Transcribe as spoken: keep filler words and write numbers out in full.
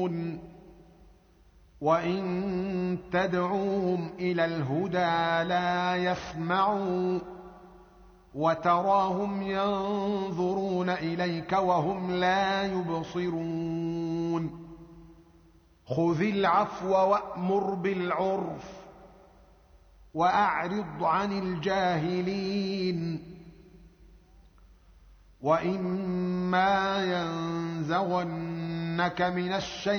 يبصرون وإن تدعوهم إلى الهدى لا يسمعوا وتراهم ينظرون إليك وهم لا يبصرون خذ العفو وأمر بالعرف وأعرض عن الجاهلين وإما ينزغنك من الشيطان